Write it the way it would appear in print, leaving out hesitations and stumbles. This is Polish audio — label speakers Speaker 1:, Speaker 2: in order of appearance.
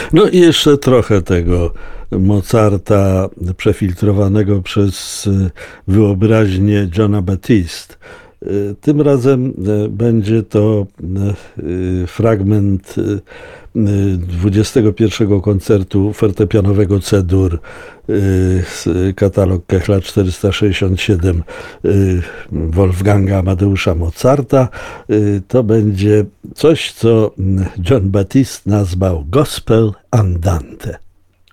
Speaker 1: No i jeszcze trochę tego Mozarta przefiltrowanego przez wyobraźnię Johna Batiste. Tym razem będzie to fragment 21 koncertu fortepianowego C-dur, katalog Kechla 467 Wolfganga Amadeusza Mozarta. To będzie coś, co John Batiste nazwał Gospel Andante.